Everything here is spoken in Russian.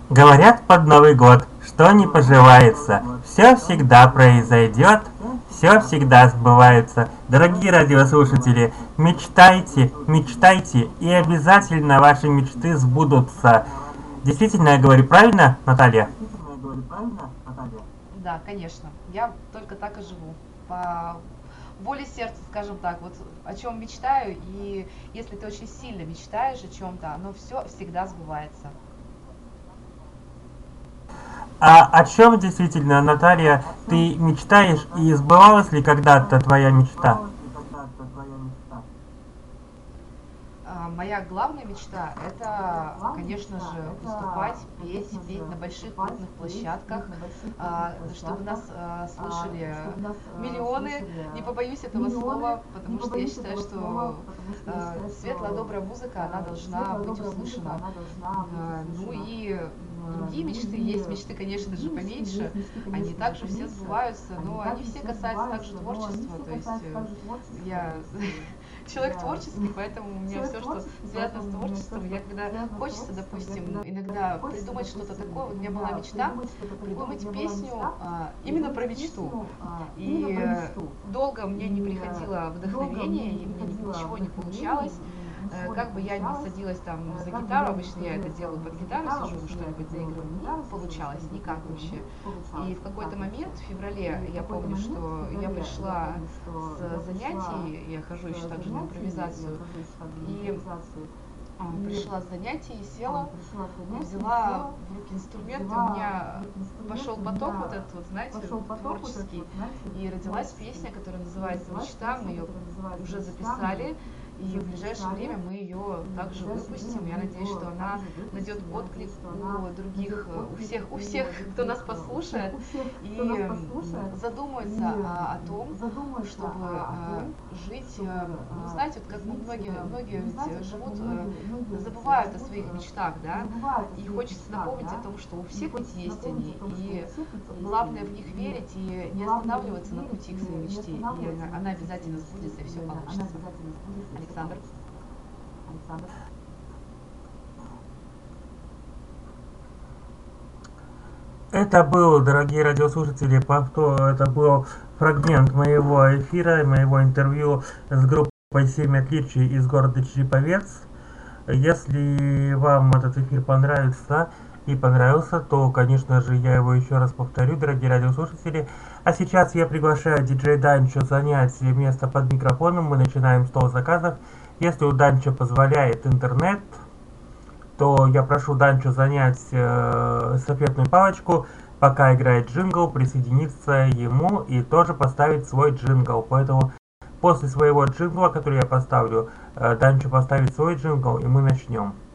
Говорят под Новый год, что не поживается, все всегда произойдет, все всегда сбывается. Дорогие радиослушатели, мечтайте, мечтайте, и обязательно ваши мечты сбудутся. Действительно, я говорю правильно, Наталья? Да, конечно. Я только так и живу. По воле сердца, скажем так, вот о чем мечтаю, и если ты очень сильно мечтаешь о чем-то, оно все всегда сбывается. А о чем действительно, Наталья, ты мечтаешь и сбывалась ли когда-то твоя мечта? Моя главная мечта — это, конечно же, выступать, петь на больших крупных площадках, чтобы нас слышали миллионы, не побоюсь этого слова, потому что я считаю, что светлая, добрая музыка, она должна быть услышана. Ну и другие мечты, есть мечты, конечно же, поменьше, они также все сбываются, но они все касаются также творчества, то есть я человек творческий, поэтому у меня все, что связано с творчеством, я когда хочется, допустим, иногда придумать что-то такое, вот у меня была мечта придумать песню именно про мечту. И долго мне не приходило вдохновение, и мне ничего не получалось. Как бы я ни садилась там за гитару, обычно я это делаю под гитару, сижу, что-нибудь заигрываю, не получалось никак вообще. И в какой-то момент, в феврале, я помню, что я пришла с занятий, я хожу еще также на импровизацию, и пришла с занятий, села, взяла в руки инструменты, у меня пошел поток вот этот вот, знаете, творческий, и родилась песня, которая называется «Мечта», мы ее уже записали, и в ближайшее время мы ее также выпустим. Я надеюсь, что она найдет отклик у других, у всех, кто нас послушает, и задумается о том, чтобы жить. Ну, знаете, вот как многие ведь живут, забывают о своих мечтах, да, и хочется напомнить о том, что у всех ведь есть они, и главное в них верить и не останавливаться на пути к своей мечте, и она обязательно сбудется, и все получится. Александр. Это был, дорогие радиослушатели, повтор, это был фрагмент моего эфира, моего интервью с группой «Семь отличий» из города Череповец. Если вам этот эфир понравится и понравился, то, конечно же, я его еще раз повторю, дорогие радиослушатели. А сейчас я приглашаю диджей Данчо занять место под микрофоном. Мы начинаем стол заказов. Если у Данчо позволяет интернет, то я прошу Данчо занять эстафетную палочку, пока играет джингл, присоединиться ему и тоже поставить свой джингл. Поэтому после своего джингла, который я поставлю, Данчо поставит свой джингл, и мы начнем.